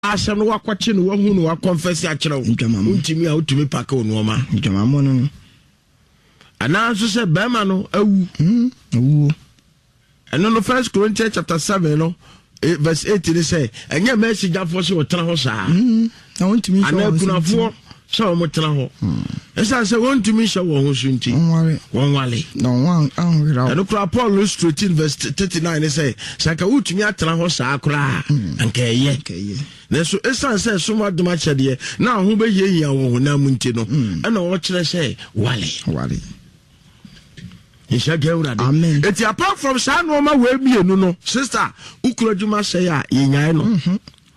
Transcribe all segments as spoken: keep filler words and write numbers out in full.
asem no wakwache no wahu no wakonfess a kire wo untimi a utumi paka wo no ma ntwamamo no ana so se bema no awu mm awu eno no First Corinthians chapter seven no verse eight they say enye message afo so wotena ho saa mm na untimi so ana kunafo so mo tena ho esa se wontumi hye wo ho sunti wonware wonwale no wan anwira eno kura Paul thirteen verse thirty-nine they say saka utumi atena ho saa kura anka ye keye Neso esa se soma duma chede na ho be yehia wo honam nti no ena wo kire se wale wale Isha Gewrade. Amen. Eti apart from sa no ma we bienu no sister ukuradwuma se ya yenyan no mhm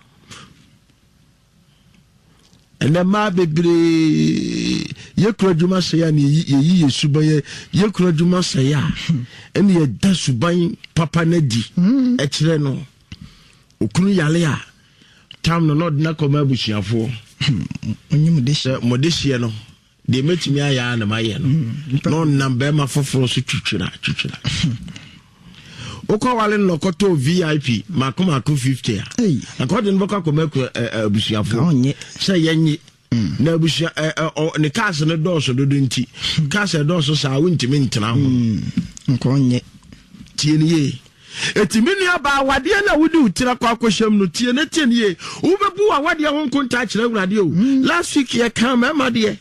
ene ma bebre ye kuradwuma se ya ni ye ye suban ye kuradwuma se ya ene ye da suban papa na di e kire no okunu yale a tam no no na koma abusuafo onyim de hye modehie no de metimi aya na maye no no number ma foforo so twitwira twitwira okọ wale no koto V I P makoma ko fifty a according to baka koma abusuafo onye se yenye na abusua ne cars ne dọọso dodo nti cars e dọọso sa wontimi ntena ho nko onye tie ne ye etimini aba wade na wudi utira kwa akohwam no tie ne tie ne ye ubebu wa wade ho nkonta kire awurade o last week ye kan mama de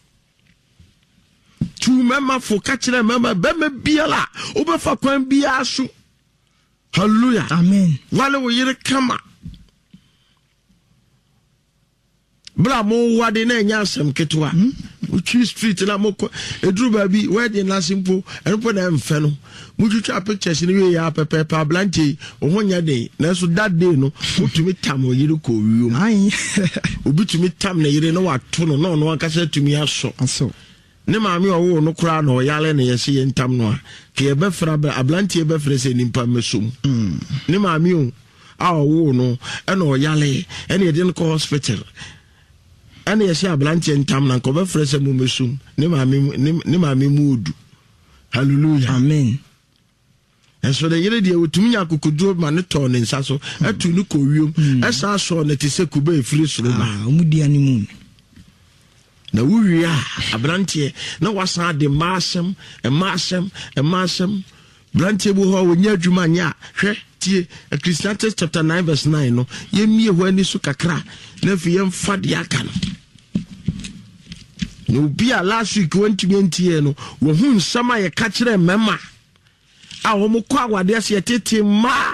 tu mama fo ka kire mama be me biala ubefa kwan bia so hallelujah amen wale wo yire kama bra mo wade na nya asem ketwa uchi street na mo edru ba bi wade na simpo enpo na mfe no mutwitwa pictures ni we ya pepe pa blanche ohonya de na so that day no mutumi tam o yire ko wiom ai obitumi tam na yire no wato no no no akasa tumi aso aso ne maami owo no kura no yale na yesi yentam no a ke e be fra ba blanche e be fra se nimpa mesum mm ne maami o a owo no e no yale e ne de no hospital ana yesi ablanche ntam na ko be fra se mu mesum ne maami ne maami mudu hallelujah amen eso de yire de wotumi yakokoduro ma ne to ne nsa so atu ne ko wiom esa so ne te se kuba efiri soro ma ah omudi animu na wuwia abrantie na wasan de masem e masem e masem brantie bu ho wonya adwuma nya hwe tie Ecclesiastes chapter nine verse nine no yemie ho ani so kakra na fi yem fade aka no no bia last week twenty twenty no wo hu nsama ye ka kire mema a wo mo kwa wade ase tete ma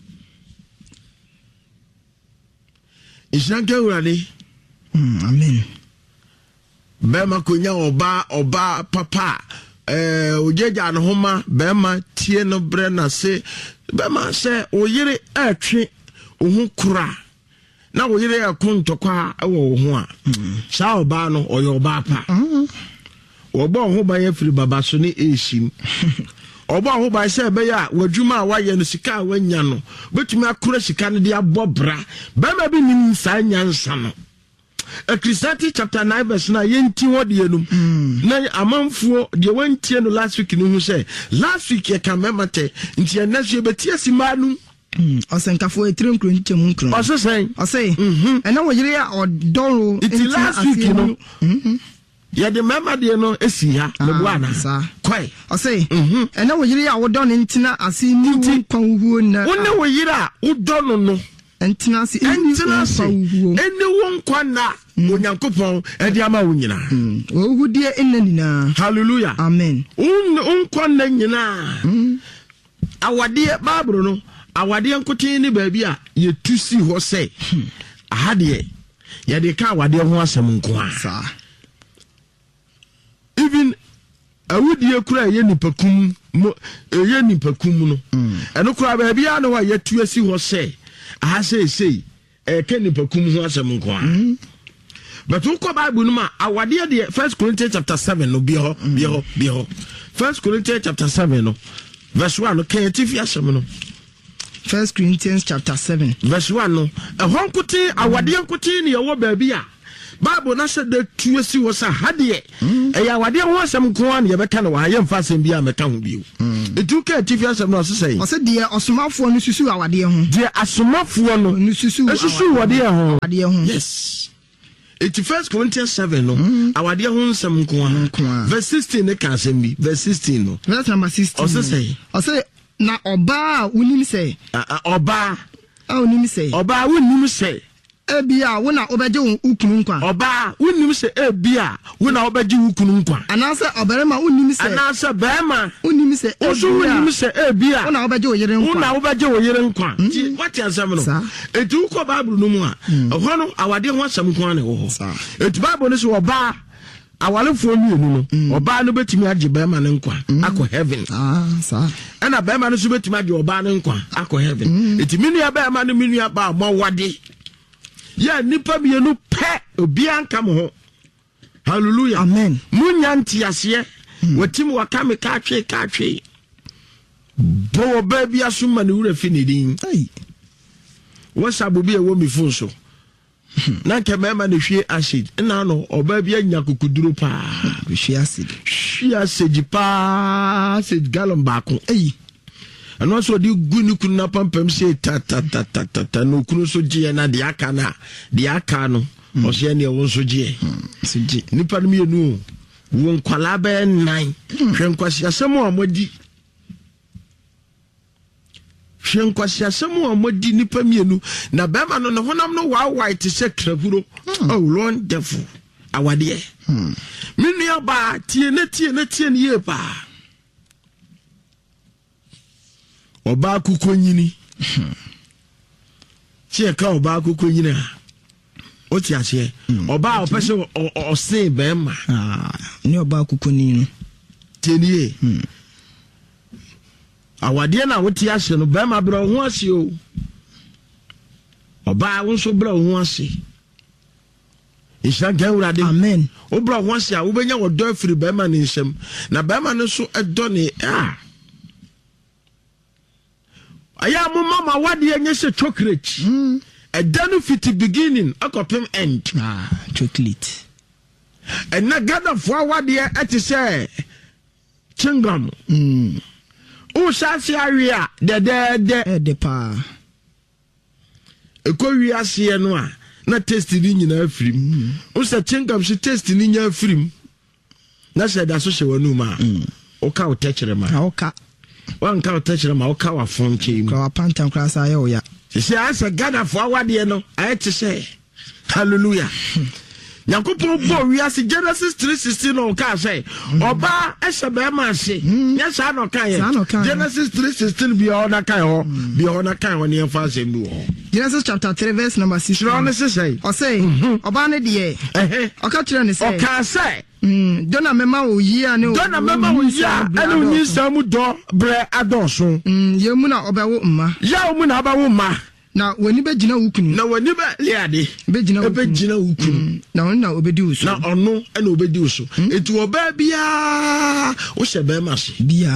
ishanke urade mm amen bema konya oba oba papa eh ojeja no homa bema tie no bre na se bema se oyire atwe ohun kura na oyire akontokwa ewo ho a sha oba no oyo oba pa oba ho ba ya firi baba so ne eshim oba ho ba se be ya wadwuma a waye no sika a wanya no betumi akura sika no de abobra bema bi nim sa nyansa no Ecclesiastes chapter nine verse nine yenti wodi enum na amanfuo de wantie no last week no hu say last week ye kan memate nti enaso betie simanu osenkafo etire nkro nche mu nkro ose sen ose ena wo yire ya odoro nti last week no ye de mema de no esi ha le buana kwai ose ena wo yire ya wodon ntina ase ni kwan huo na wonne wo yire a wodon no entina si entina si eni won kwana onyankopon edi ama wo nyina ohudie enanina hallelujah amen un un kwana nyina awade babro no awade nkotin ni baabi a ye tusi ho se ahade ye de ka awade ho asem nko a sa even awudie kura ye nipakum ye nipakum no eno kura baabi a no wa ye tuasi ho se aha say say e ke nipakum ho asem nko a but who ko Bible no ma awade de First Corinthians chapter seven no bi ho bi ho bi ho First Corinthians chapter seven no verse one no kan tifi asem no First Corinthians chapter seven verse one no e hon kuti awade nkuti ne ye wo baabi a Bible na said the two si was a hadie e ya wade ho asem ko an ye beka na wa ye mfa asem bia meka ho bio e tu ka tifi asem no so say o se de osomafo no susu awade ho de asomafo no no susu susu wade ho awade ho yes eighty First Corinthians seven no awade ho nsem ko an verse sixteen ne ka asem bi verse sixteen no verse number sixteen o se say o se na oba unim say oba a unim say oba unim say ebia wo na obeje ukunu nkwa oba unim se ebia wo na obeje ukunu nkwa anase oberema unim se anase bema unim se oso unim se ebia wo na obeje oyere nkwa wo na obeje oyere nkwa what ansem no etu ko Bible no mu a ho no awade ho asem ko ane wo ho etu Bible no so oba awalefo mienu no oba no betimi age bema ne nkwa akọ heaven ah sa ana bema no so betimi age oba ne nkwa akọ heaven etu minu ya bema no minu ya ba mo wade ya nipa mienu pe obi anka mo ho hallelujah amen munya ntiase watim wakame ka twe ka twe bo ba bia suma ne wura finidin ai wasabu bi e wo mi fun so na nke mema ne hwie acid na no oba bia nya kokuduro pa hwie acid hwie acid pa acid gallon ba ko ai and also the gunu kuna pampam say ta ta ta ta ta ta no kunu so je na de aka na de aka no o se ne won so je so je nipa no mienu won kwala be nine hwenkwasi asem o amodi hwenkwasi asem o amodi nipa mienu na be ma no ne honam no wa white se kraburo oh wonderful awade minu ya ba tie na tie na tie ne ye pa oba akukonyini tie ka oba akukonyini a o ti ase oba opese o se be ma ah ni oba akukonyini tenie awade na woti ase no be ma bro ho ase o oba won so bro ho ase isha gawrade amen o bro ho ase a wo benya wo do afiri be ma ne nsem na be ma ne so edo ne ah aya mo mama wade enye se chocolate mm. A danu fit beginning akopem end ah chocolate and na gather for wade ati say chingam mm o sase area de de de de pa ekowi ase no a na taste ni nyina afrim o se chingam se taste ni nya afrim na se da so hye wanu ma o ka o techere ma o ka wan ka o techere ma o ka wa fon che ka wa pantam klasa ya o ya se asa gada fo awade no ayete say hallelujah Yakopo bo we as Genesis three sixteen no ka say oba ese be ma se nya sa no kan ye Genesis three sixteen bi o na kan ho bi o na kan ho ne fa se ndu ho Genesis chapter three verse number six Shiro ne say o say oba ne de eh o ka kire ne say o ka say mm dona mema wo yi ane o dona mema wo yi ane o ni samu do bre adonso mm ye mu na oba wo mma ya mu na oba wo mma na wani be gina wukunu na wani be liade be gina wukunu be gina wukunu na wani na obedi uso na ono ena obedi uso etu oba bia wo se be ma se bia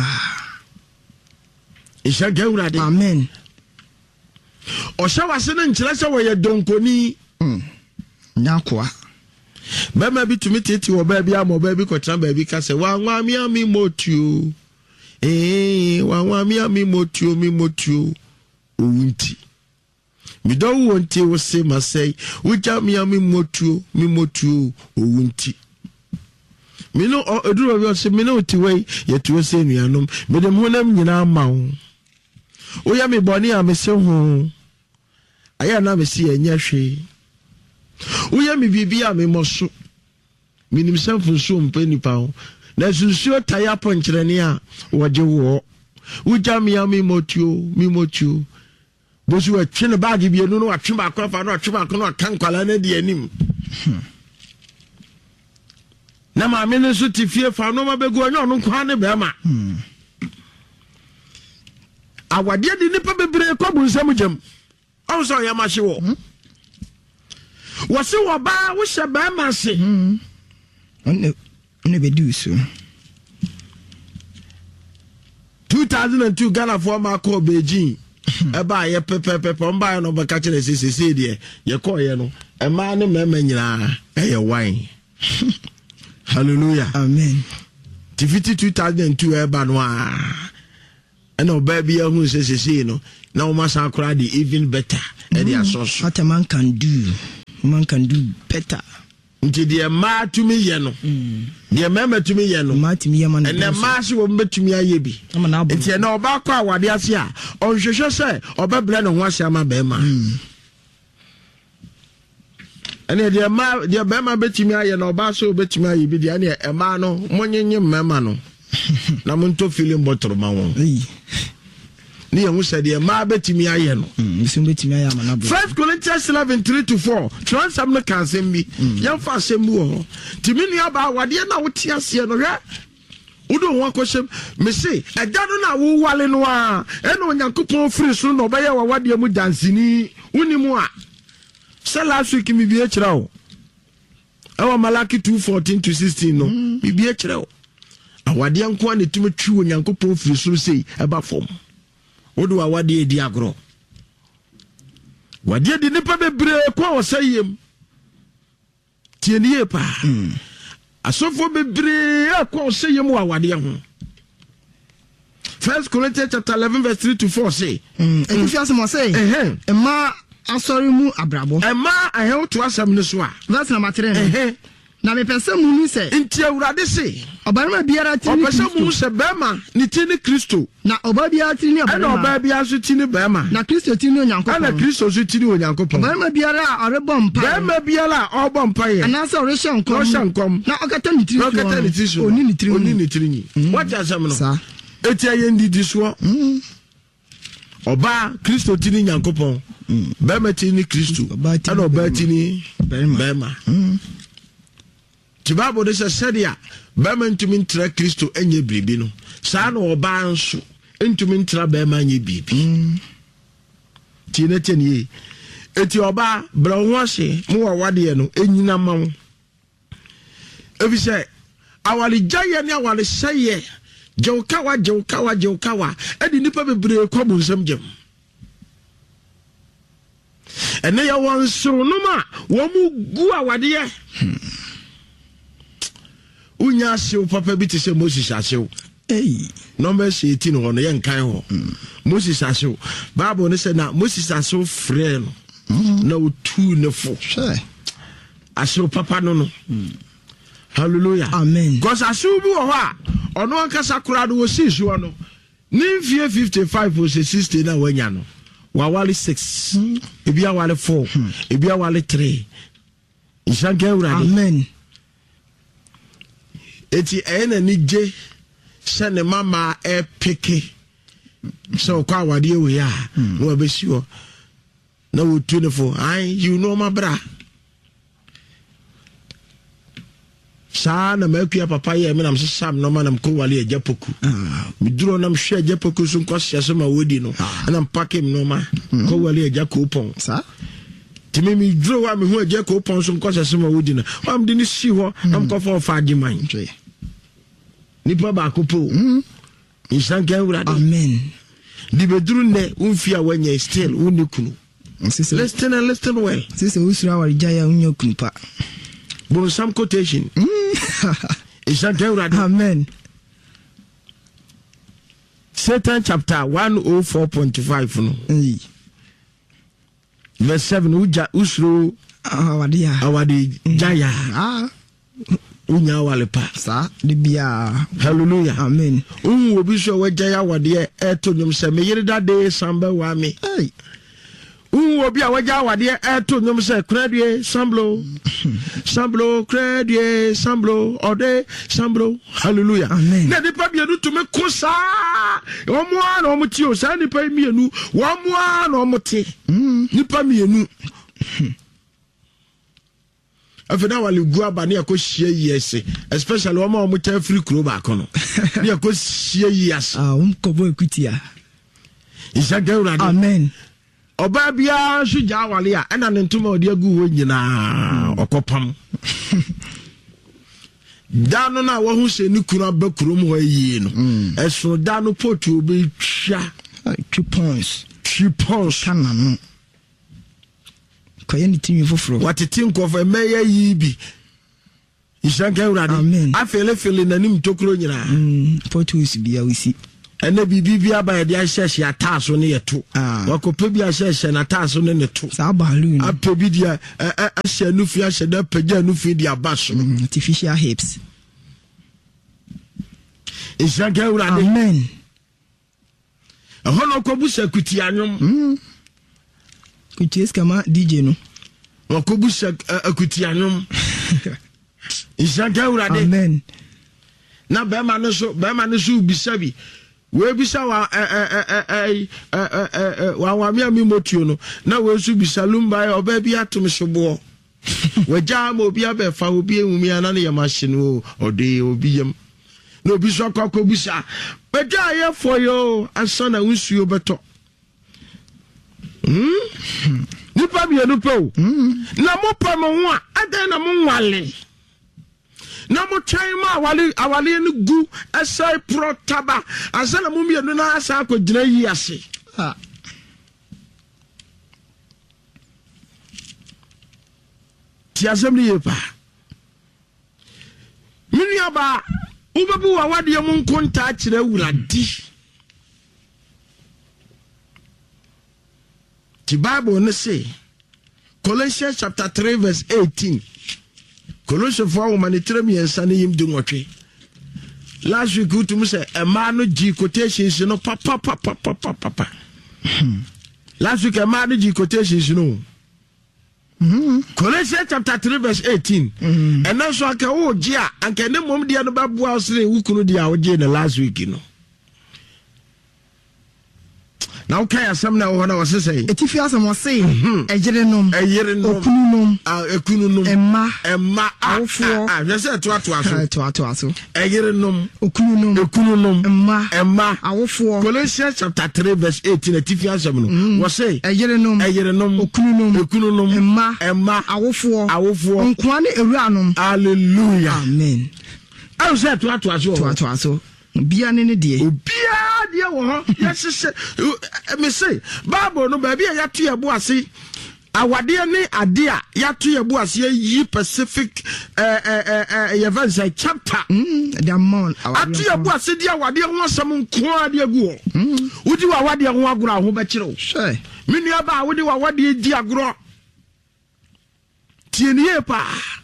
isha gawrade amen o sha wase ne nkyere se wo ye donkoni mm nyakwa be ma bi tumi tete oba bia mo oba bi ko tran ba bi ka se wa nwa mi ami motuo eh wa nwa mi ami motuo mi motuo owunti mi do wonte wo se masai wuja mi ami motuo mi motuo owunti mi no eduro bi o se mi no ti wei ye ti wo se nuanom mi de mo nam nyina ma wo o ya mi boni a me se ho aya na me se enya hwe o ya mi bibi a me moso mi nim sanfu so mpa nipa ho na sunsuo taya ponkyerene a woje wo wuja mi ami motuo mi motuo bosu wa twene bag bi enu no atwe ba akwafa no atwe ba akwa no kan kwala na di anim na ma me no so tifie fa no ma begu onyo no kwa ne be ma awade di nipa bebre ko bu nsam jam o so ya ma hye wo wo se wo ba wo hye ba ma se on ne be do so two thousand two Ghana for ma ko Beijing eba ye pepe pepe mba no baka kire sisi de ye ko ye no a man and memena a wine. Hallelujah. Amen. fifty-two thousand two Ebanoa. And no baby who says, you know, now must I cry even better. And they are so what a man can do. A man can do better. Until the ma to me, yano. The member to me, yano. Ma to me, and the mass will bet to me a yebi. I'm an album. It's no back what they are here. On Shusha say, or Babylon and Washama Bema. And the ma, the Bema bet me, and Obaso bet me, you be the anya, a mano, money, mamano. Namunto feeling bottle, mamma. Near who said, the ma bet me, I know. First Corinthians eleven three to four. Transam can send me. Young fast same more. Timini about what you know what you see. Who don't want question? Me say, I don't know who wale noa. And when you coupon free soon, obey what you would dancing. Unimua. Say last week, me be a chow. Our Malaki two fourteen to sixteen. No, me be a chow. And what young quantity to me true and young coupon free soon say about form. What do I want the diagro? What did the nipper be brave? What was saying? Tienier pa. A so for be brave. What say you more? What do First Corinthians chapter eleven, verse three to four say. And if you ask me, say, eh, eh, ma, I'm sorry, mu abrabo. And ma, I help to us some niswa. That's not my train. Eh, na me pese mu se ntia urade se obarima biara tini Kristo opese mu se bema ni tini Kristo na oba biara tini obarima na oba biara so tini bema na Kristo tini onyankopon na Kristo so tini onyankopon obarima biara orebọ mpa bema biara obọ mpa ye ana so oresha nkom oresha nkom na okata ni tiri okata ni tiri oni ni tiri oni ni tiri ni what does that mean etia ye ndidi so oba Kristo tini nyankopon bema tini Kristo na oba tini bema The Bible says, Bema ntumi ntra Kristo enye biribi no. Saa na oba nso ntumi ntra bema enye biribi. Ti na teni. Eti oba bra ho ase mo wa wade no enyina ma wo. Ebi say awale jaye ne awale seye. Jewkawa jewkawa jewkawa edi nipa bebre kwa bunsam gem. Ene ya won soro no ma wo mu gu awade ye. Unya sew papa bi te se Moses asew. Eh. Number eighteen ho no yen kan ho. Moses asew. Bible ne say na Moses asew frɛ no. Na otu ne fo. Sure. Asew papa no no. Hallelujah. Amen. Because asew bi wo ho a ono ankasa kura do wo si so no. Nimfie fifty-five or sixty na wanya no. Wa wale six. Ebi a wale four. Ebi a wale three. Ishanke urade. Amen. Eti ena ni je se ne mama e peke so kwa wade we ya no be sure na wo tune for ai you know my bra sa na makua papa ye me nam sesam no manam ko wale ajapoku mi duro nam hwe ajapoku so nko hye so ma wodi no na mpake mi no ma ko wale ajakopon sa timi mi duro wa mi hu ajakopon so nko hye so ma wodi no am de ni si ho am ko fa fa agiman nipa ba kopo insan kan urade amen di bedru ne unfia wanya still unikunu listen and listen well sisi usura wa jaya unyo kunpa bon some quotation insan kan urade amen Satan chapter one oh four point five no verse seven uja usro awade ya awade jaya ah unya wale pa sa de bia hallelujah amen un obi so waja ya wade e to nyum se me yire dade samba wa me ai un obi a waja wade e to nyum se kradie samblo samblo kradie samblo ode samblo hallelujah amen na de pa bia nu to me kosa o mo ana o mti o sa ni pa mienu wo mo ana o mti ni pa mienu afena wale gua ba ne akohie yese especially o ma o muta free kro ba kono ne akohie yese ah um kobo ekutia isa gawrade amen oba bia so ja wale a ena ne ntoma odi agu ho nyina okopam dano na wo hu se ni kura ba krom ho yi no eso dano potu obi twa two points two points kana no koye ni timi foforo watete nkofo emeya yibi ishanka urade afele fele nanim tokro nyina mm portus bia wisi ene bibi bia ba de ahyehyɛ ataso ne yeto wakope bi ahyehyɛ na ataso ne ne to sa balu apebi dia ahye nufi ahye da pagya nufi dia baso artificial hips ishanka urade amen ahono kobusa kuti anwom mm kuti kama D J no wakobusa akuti anwom ishanka urade amen na be ma no so be ma no so bisa bi we bisa wa eh eh eh wa wa mi ami motuo no na we so bisa lumba oba bi atom sobo waja ma obi abefa obi enwumi ana na yamahye no ode obi yam na obi so akọ bisa beja ye for yo asana unsuo beto hmm nipa bi enu pe o na mo pa mo ho a adan na mo nwale na mo twan ma awale awale no gu asai protaba asana mo mienu na asa akogina yi ase ah ti asem ye pa mini aba ubebu wa wade mo nkonta akire wuradi the Bible ne say Colossians chapter three verse eighteen Colossians four humanitarian miensa ne yim di nwotwe last week utum say a man no G quotations no papa papa papa papa last week a man no G quotations no mhm Colossians chapter three verse eighteen and now so aka o G a anka ne mom dia no babu asre wukunu dia o G na last week no now okay asem na wo na wose say etifi asem wo say ejerenom eyerenom okununum ah ekununum emma emma awofo ah je say to ato aso to ato aso eyerenom okununum okununum emma emma awofo Colossians chapter three verse eighteen etifi asem no wo say eyerenom eyerenom okununum okununum emma emma awofo awofo nkoa ne ewuanom hallelujah amen I say to ato aso to ato aso bia ne ne de obia de wo ho yesese me say Bible no ba bia yato yebo ase awade ne ade a yato yebo ase yi Pacific eh eh eh events chapter mm the amount ato yebo ase de awade ho asem nko ade agu ho wudi wa awade ho agoro ho be kire wo sure menu aba wudi wa awade di agoro tienie pa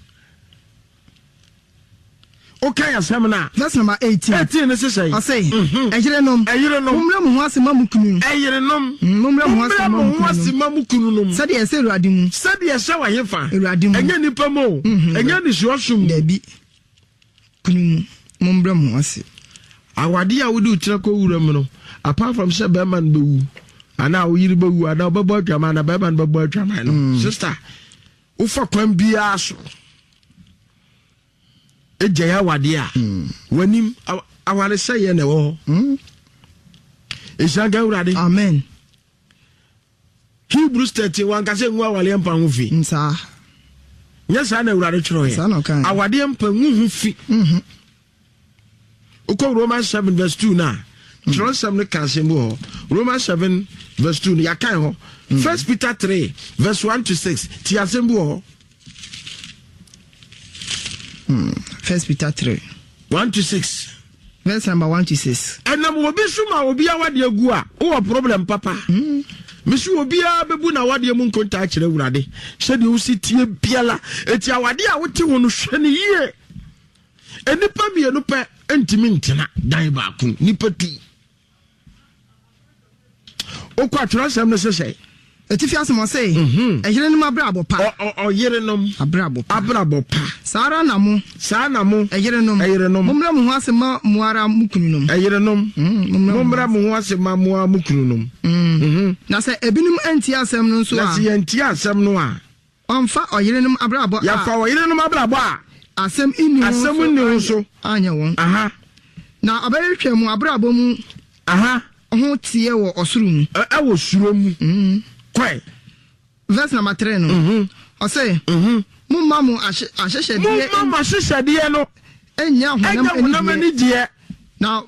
okay asemna verse number eighteen eighteen ne say I say ejerenom eyerenom mumre mu ho asema mukunu eyerenom mumre mu ho asema mukunu sade ese urade mu sade ese wa yefa urade mu enye nipa mo enye ni suosum dabi kunu mumre mu ase awade a wudi utira ko wuram no apart from say be man bewu ana wo yiri bewu ana obebo adwama na be man bebo adwama no sister ufa kwan bia so ejaya wade a wanim awale seye ne wo mm eshanga urade amen Hebrews thirty-one ka se nwa awale mpa ho fi nsa nyesa na urade chiro ye awade mpa hu fi mhm uko Romans seven verse two na chiro sam ne ka se mo Romans seven verse two ya kan ho First Peter three verse one to six ti asembu ho First Peter three one to six verse number one to six and am obi suma obi awade agu a wo problem papa mm misu obi a bebu na wade mu nkonta a kire wurade hwede wo sitie biala eti awade a wote ho no hwene yie enipa mienu pe entimi ntena dan ba kun nipa tu o kwa transam no sese etifi asemo say eyerenom abrabo pa o yerenom abrabo pa abrabo pa sara na mo sa na mo eyerenom eyerenom mumra mu ho asema muara mukununum eyerenom mumra mu ho asema muara mukununum mhm na say ebinum anti asem no so a na say anti asem no a onfa oyerenom abrabo a ya fa oyerenom abrabo a asem inni asem inni so anya won aha na abayehwe mu abrabo mu aha ho tie wo osuru mu e wo suro mu mhm kwai verse number three no mhm o say mhm mumma mu ahyehyede mumma ahyehyede no enya honam ani die now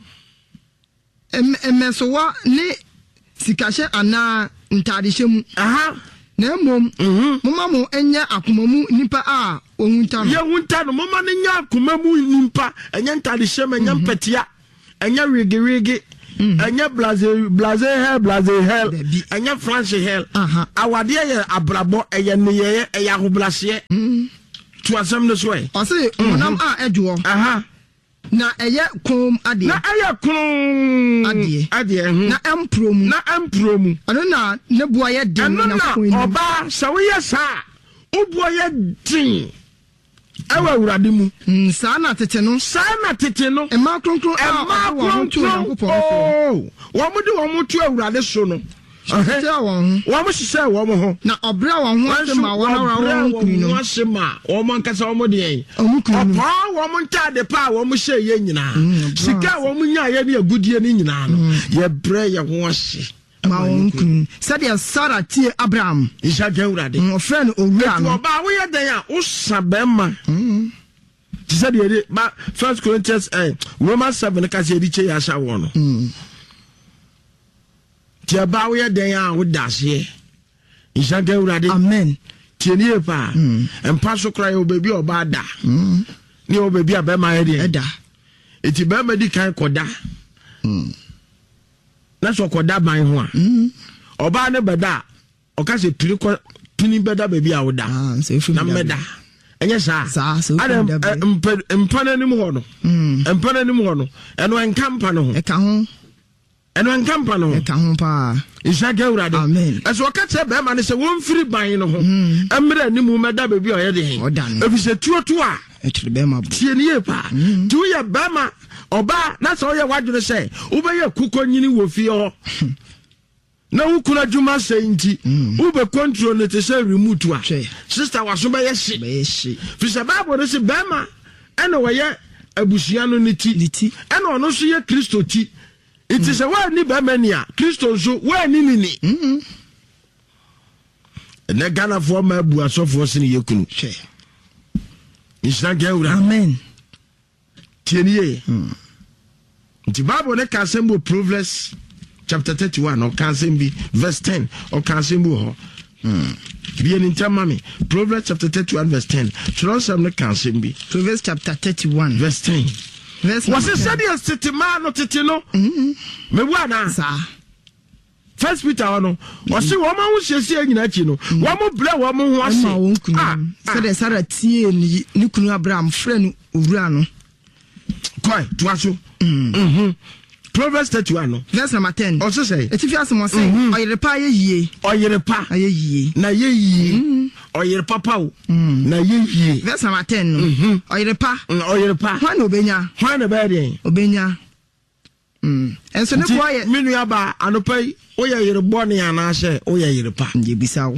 em emesowa ne sikahye ana ntadehye mu aha na mom mama mo enya akomamu nipa a ohunta no ye hunta no mama ne nya akomamu nimpa enya ntade hyem enya mpatia enya wigi wigi enya blaze blaze hell blaze hell enya France hell awade ye abrabo eye ne ye eye ahoblase to asem no so e o se monam a edwo aha na eye kom ade na eye kom ade ade na empromu na empromu ano na ne bua ye den na ko ni oba sa we ye sa ubua ye din ewa urade mu sa na tete no sa na tete no e ma kronkron e ma kronkron oh wo mu de wo mu tu urade so no Sisi won wo mo sisi wo mo ho na obra won ho asema won awra won kunu no asema wo mo nkasa wo mo de yen opa wo mo ntade pa wo mo hye ye nyina sika wo mo nya ye ne agudie ne nyina no ye bre ye ho ahye ma won kunu sadia Sara tie Abraham isa gawrade o friend owura no ba wo ye den a wo sabema ti sadia de ba First Corinthians eh Romans seven ka se di che ya sha wo no tia ba wo ye den a wo dase isa gawrade amen tienie pa empa so kra yo baby oba da ni o baby abema ye de da eti ba ma di kan koda na so koda ban ho a oba ne beda o ka se piri ko pini beda baby a wo da na meda enye sa adam empa na nim ho no empa na nim ho no eno enkampa no e ka ho eno enkampa no e ka ho pa Isaac urade amen eso ka che be ma ne se won firi ban no ho emre animu meda baby o ye de hen efi se tuo tuo a e tire be ma tie nie pa tu ye be ma oba na so ye wadwene se wo be ye kuko nyini wo fie ho na wo kura djuma se nti wo be control ne te se remote a sister waso be ye hye be ye hye fi se bible ne se be ma ene wo ye abusua no ni ti ene ono so ye Kristo ti it is a wa ni be ma ni a Kristo so wa ni ni ni ne Ghana fo ma abu asofo se ne ye kunu hye Isaac ewura amen tienie nti Bible ne ka sembo Proverbs chapter thirty-one or ka sembi verse ten or ka sembo ho bi en ntama me Proverbs chapter thirty-one verse ten tro sam ne ka sembi Proverbs chapter thirty-one verse ten verse was it said yes tete ma no tete no me wa na sa First Peter no was se wo ma wo hyesie nyina chi no wo mo ble wo mo ho ase ah said Sara tie ni ni kunu Abraham friend owura no koi to aso mhm Proverbs thirty-one no verse number ten o se say etifi asemo say oyerepa ye yie oyerepa ye yie na ye yie oyerepa pa o na ye yie verse number ten no oyerepa oyerepa hwan obenya hwan na ba de obenya mm enso ne boy menu aba anopai o ye yerebo ne ana se o ye yerepa nje bisawo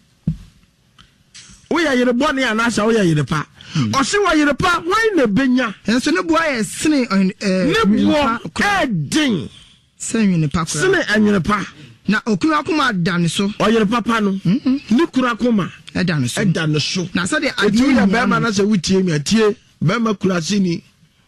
o ye yerebo ne ana se o ye yerepa o se wa yerepa hwan na benya enso ne boy sene eh ne bo edin sene ne pa kura sene anyerepa na okura akoma dan so o yerepa pa no ne kura akoma e dan so e dan so na so de ade ya be ma na se wutie mi atie be ma kura sini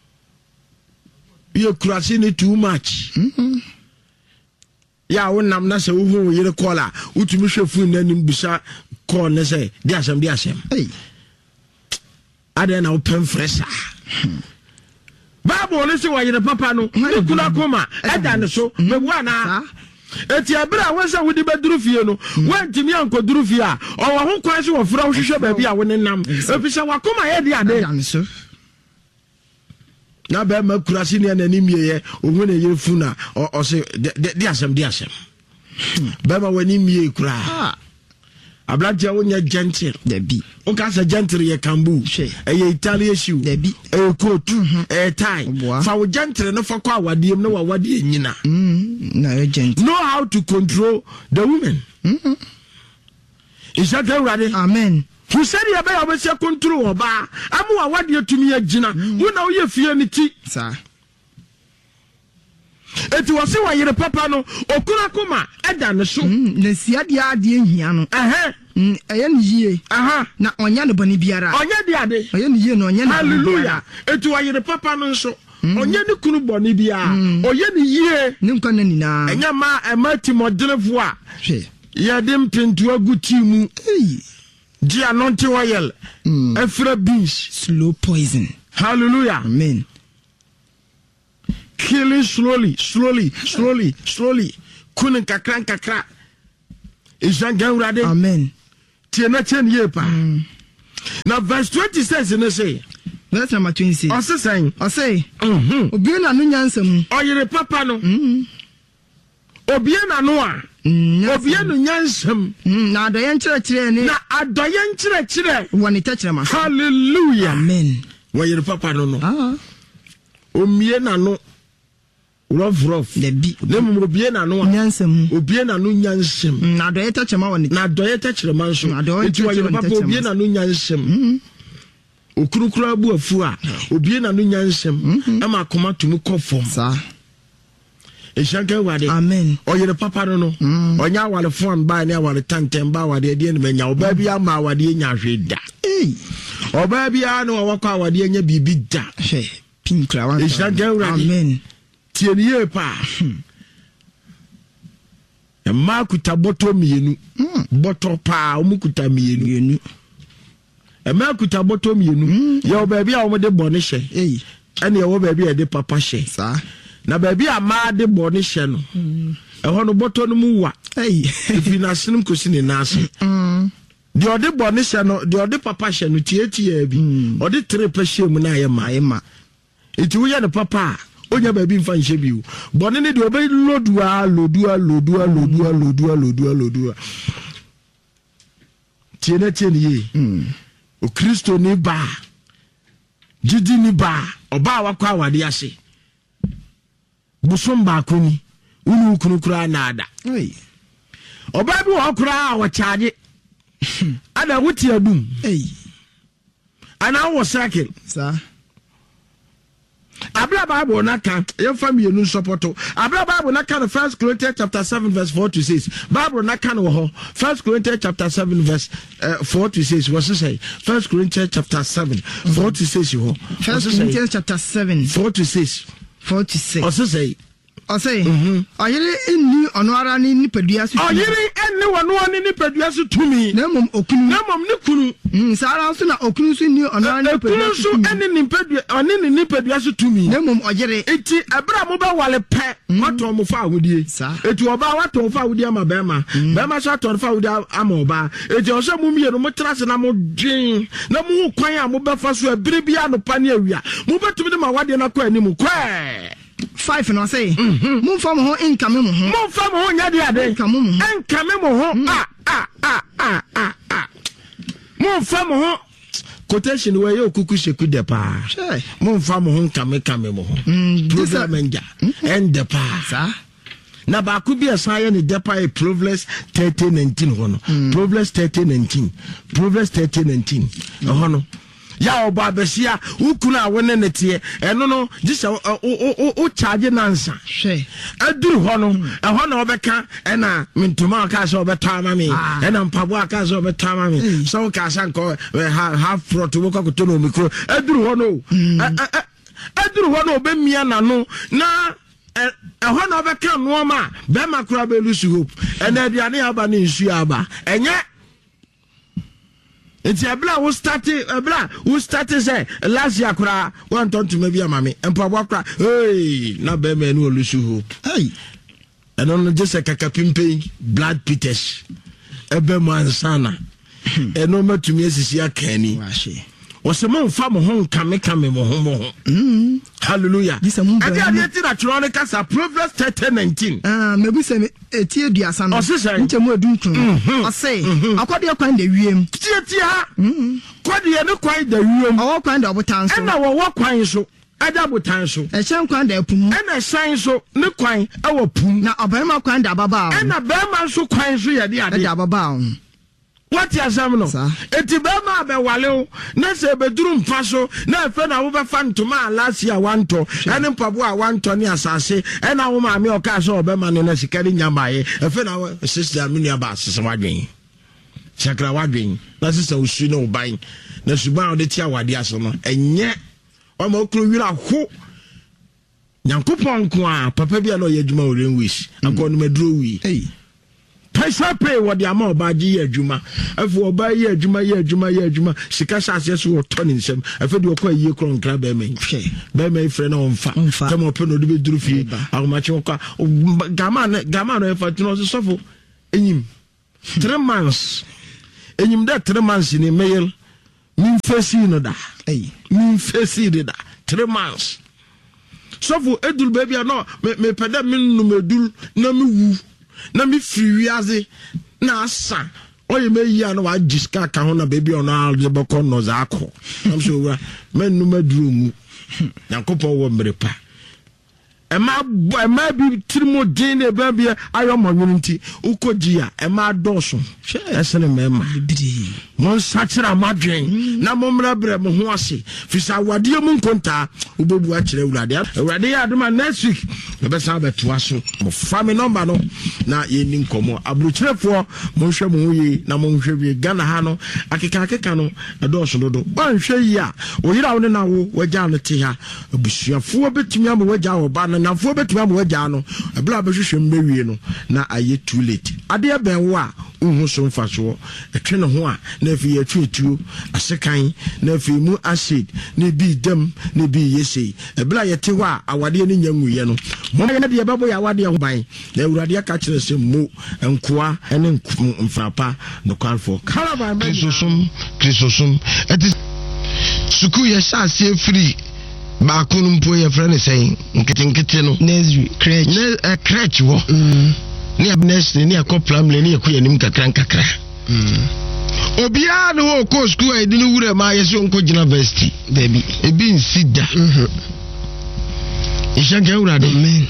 ye kura sini too much mhm ya wonam na se wo hu yire kola utumi hwefu na nim bisa call ne se di asem di asem hey ade na open fresher Bible ne se wa yire papa no ne kula koma eda ne so me wa na eti abira won se wodi beduru fie no wantimi ankoduru fie a o wo ho kwan se wo fra wo hwehwe ba bia wo ne nam efisa wakoma ye di ade na be ma kurasi ne na ni mieye ohun ne yire fu na o se di asem di asem be ma wani mieye kura ablantia wonya gentle debi o ka sa gentle ye kambu e ye Italian shoe debi e coat e tie fa wo gentle no fa kwa awadiem na wawade nyina mm na ye gentle know how to control the women mhm is that ready amen who said you be able to control oba amu awade atumi agina wo na wo ye fie ni ti sa eti wose wa yire papa no okura koma eda ne so na siade ade hia no eh eh ye ne yie aha na onya ne boni biara onya de ade oye ne yie no onya ne hallelujah eti wa yire papa no so onya ne kunu boni bia oye ne yie ne nkwa na nina enya ma ema timodrefo a hwe ya dem pintu aguti mu Hey. Di anointing oil. Mm. Efra beans. Slow poison. Hallelujah. Amen. Killing slowly, slowly, slowly, slowly. Kunin kakra kakra. Isangan rade. Amen. Tiena chen yepa. Now verse twenty says in the say. Verse number twenty. Ose saying. Ose. Mhm. Obi na no nyansam. Oyere papa no. Mhm. Obi na no a. Obi no nyansam. Na adoye nkyerɛkyerɛ ni. Na adoye nkyerɛkyerɛ. Woni tɛkyerɛma. Hallelujah. Amen. Oyere papa no no. Ah. Omie na no. Rough rough. The bi. Dem obie na no a. Nyansam. Obie na no nyansam. Na adoye tɛkyerɛma woni. Na adoye tɛkyerɛma nso. Na adoye oyere papa obie na no nyansam. Mhm. Okurukura abu afu a obie na no nyansam. Ama akoma tumu kɔfom. Sa. Eshanka wade. Amen. Oyere papa no no. Onya wale fon ba ne wale tantem ba wade de ne menya. Oba bia ma wade nya hweda. Hey. Oba bia no wakwa wade nya bibi da. Hwe. Pinkra wan. Eshanka wade. Amen. Tieniye pa. E ma kuta boto mienu. Boto pa omu kuta mienu. Mienu. E ma kuta boto mienu. Ya oba bia omo de bone hye. Hey. Ene oba bia de papa hye. Sa. Na baby ama de bone hye no. E ho no boto no mu wa. Hey. Ifi na sinum kosi ne nase. Mm. De ode bone hye no, de ode papa hye no tietie bi. Ode trepe hye mu na ye ma ye ma. Iti wo ye ne papa. Onya baby mfa nhye bi wo. Bone ne de obe lodua lodua lodua lodua lodua lodua lodua. Tiene tiene ye. Mm. O Kristo ni ba. Jidi ni ba. Oba wakwa wade ase. Busum ba kuni. Unu kunu kura nada. Hey. Oba bi wo kura wo charge. Ada wuti adum. Hey. Ana wo cycle. Sa. Abla Bible na kan ye family nu supporto. Abla Bible na kan First Corinthians chapter seven verse four to six. Bible na kan wo ho. First Corinthians chapter seven verse uh, four to six. What say? First Corinthians chapter seven mm-hmm. four to six ho. First Corinthians chapter seven four to six. four to six. What say? Ose. Mhm. Oyere enni ono ara ni nipadua su. Oyere enni wono ani nipadua su tumi. Na mom okunu. Na mom ne kunu. Mm sara so na okunu su ni ono ara nipadua su. Okunu su enni nipadua oni ni nipadua su tumi. Na mom oyere. Eti abra mo ba wale pe. Wato mo fa awudie. Eti oba wato fa awudie ama bema. Bema so ato fa awudie ama oba. Eti o se mo mie no mo trase na mo dwen. Na mo kwan a mo be fa so abire bia no pa ne awia. Mo betumi de ma wade na kwa ani mo kwa. Five no say. Mum fam ho income mo ho. Mum fam ho nya de ade. Income mo. Income mo ho. Ah ah ah ah ah ah. Mum fam ho. Quotation we yo kuku sheku de pa. Mum fam ho income kame mo ho. Program enja. End de pa. Sa. Na ba ku bi asan ne de pa e Proverbs thirty nineteen ho no. Proverbs thirty nineteen. Proverbs thirty nineteen. Ho no. Ya oba besia ukuna wone netie eno no gisa o o o charge nansa hwe aduru ho no e ho na obeka ena mentuma aka so obeta ma me ena mpabo aka so obeta ma me so ka sanko half front wo ka to no mikro aduru ho no aduru ho no obemia na no na e ho na obeka no ma be makura be lose hope ena aduane aba ne nsu aba enye Enti abla wo start abla wo start say last year kura one ton to maybe amame empabo kura hey na be me no olusu hope hey and on just a kakapimpe blood peters ebe mo ansana eno matumi asisi akani washi Osemo fa mo ho kame kame mo ho mo ho. Mm. Hallelujah. Ade ade ti na tro kasa Proverbs thirty nineteen. Ah, mebu se eti eduasa no. Nche mo eduntun. Ose, akode kwan da wiem. Tie tie ha. Mhm. Kode ye ne kwan da wiem. Owo kwan da obotan so. E na wo wo kwan so. Ada botan so. E chen kwan da pum. E na san so ne kwan e wo pum. Na obarima kwan da baba. E na bema so kwan so ye de ade. Da baba. What you say no? Eti be ma be wale na se be duru mfa so na fe na wo be fa ntoma last year wanto ene mpabo a wanto ne asase e na wo ma me o ka so obe ma no na sikari nyamaye e fe na sister me nua ba sese wadwen sakra wadwen na sister usu na oban na suban o de tia wade aso no enye o ma okru wira ho nyankopon ko a papa bia no ye djuma o renwish akọ no maduro wi Paisa pay what the amount by G Juma. If we buy ye Juma, ye Juma, ye Juma, Sikasa says we turning some. I feel you quite ye crown crab, Beme. Beme friend on fat. Come up and do Drufi. How much you car? Gaman, Gaman, if I know the suffer. In him. Three months. In him that three months in a mail. Mean face in that. Hey, mean face in that. Three months. So for Edul baby, I know me peda min no medul na me wu na me free wiase na asa oye me yi na wa jiska ka ho na baby ono algeboko no za akọ am so wa men no maduru mu yankopon wo mrepa ema ema bi tirimo din e ba bi ayo monwunti ukogia ema doso esene mema bibiri mon sachira madwen na momra bre mo ho ase fisa wade mu nkonta ubebu a kire urade urade ya aduma next week e be sa beto aso mo fami number no na ye ni nkomo abruchirefo mo hwe mo yi na mo hwe wi Ghana ha no akeka akeka no doso dodo wan hwe yi a oyira wo ne na wo waja no te ha abusuafo betumi am waja wo ba na nafo betumi am waja no ebla be hwehwe mbewie no na aye too late ade ben wo a unhu so mfaso etwe ne ho a na fi ya twetu asekan na fi mu acid na bi dem na bi yesi ebla yete ho a awade ne nyanwuye no mo na de babo ya awade ho ban na urade aka kire se mo enkoa ene mfrapa no kwalfo kalaba krisosum krisosum eti suku ye sase free ba kunu mpo ye frɛ ne sɛn nkete nkete no nursery crèche ne a crèche wo mm ni abness ni akoplam le ni akuya nim kakra nkakra mm obia no ho ko school e dinu wura ma ye so nko gina university baby e bi nsida mhm ishange wura de men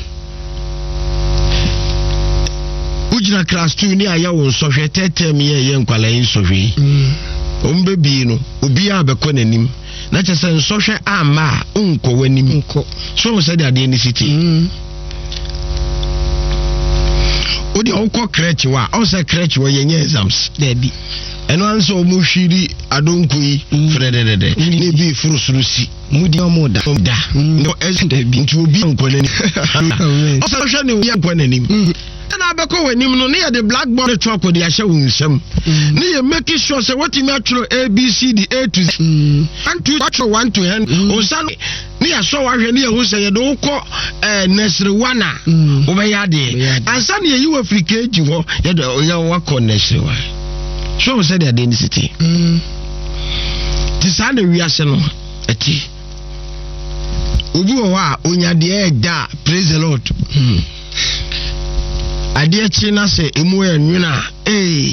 ujina class two ni aya wo so hwe tetem ye ye nkwala yin so hwe mm ombe bi no obia abekọ nanim na chese nso hwe ama unko wanim unko so mo said ade ni city mm odi onko crèche wa on say crèche wa yenye exams debi eno anso mo hwiri adonko yi frededede ni bi furusurusi mudi omoda da no debi nti obi onko nani o say hwe ni ya onko nani na abeko wanim no ne the blackboard chalk de ahye wunsam ne ye make sure say what me atro A B C D A to Z and to atro one to end o san ne ya so wa hwe ne ye hu say ye do ko eh nursery one a o be ya de ansa ne ye yu Africa eji ho ye de ye wa ko nursery one so we say the identity mm ti san na wi ase no eti obi wo a onya de e da praise the Lord mm ade chi na se emu enwuna eh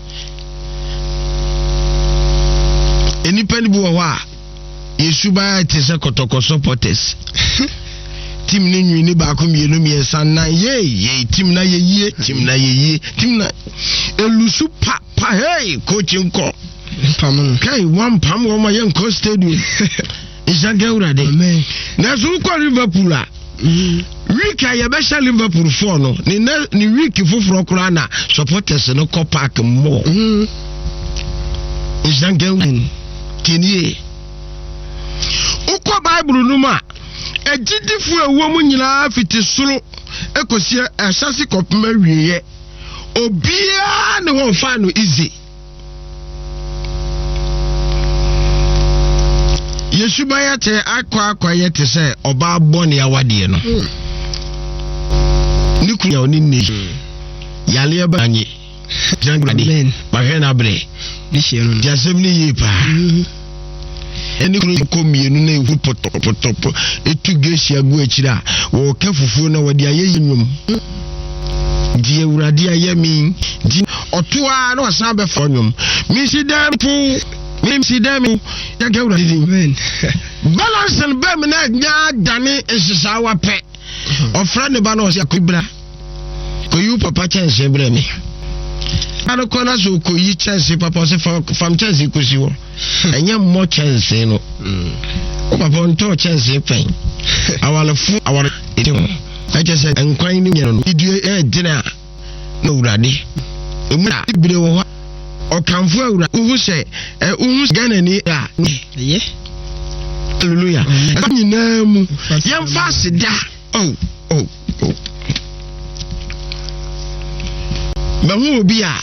enipa ni bu wo a yesu ba te se kotoko supporters team ni nwi ni ba ko mienu miensa na ye ye team na ye ye team na ye ye team na elusu pa pa hey coach nko pam kai one pam wo ma ye nko stadium ishange urade amen na so ko Liverpool a week ya be sha Liverpool four no ni ni week foforo kura na supporters no ko park mo mm ishange win tinie ukwa Bible no ma ejidifu ewo mu nyina fiti soro ekosie asase kopema wieye obia ne won fa no easy yesu baya te akwa akwa yete se oba boni awade no ni kunya oni ni yale ba anyi jangade ba he na bre di she no jasem ni yipa eni kunu ko mienu na ehu poto poto etu gesi agu akira wo ka fufuo na wade ayeyi nwom die urade ayemi di otoa na wasan be fa nwom mi si dem pu mi si dem ya ga urade amen balance and be me na nya dane esisa wa pe ofra ne ba na o se akubra ko yu papa chance bre mi ano kona so ko yi chance papa se fam chance ko si wo enye mo chance no o papa nto chance pen awale fu awale eti I just said enkwan ni nyero no idue e dina na urade emu na ibire wo o kanfo awura uhu se e uhu Ghana ni a ye hallelujah nyina mu yam fast da oh oh oh mahu obi a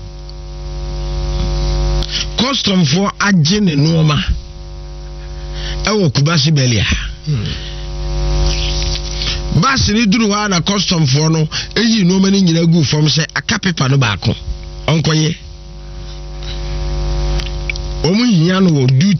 custom for agye ne noma ewo Kubasi belia basi ni duru ha na custom for no eyi noma ni nyina gu fom se aka paper no baako onkoye omu hia no duty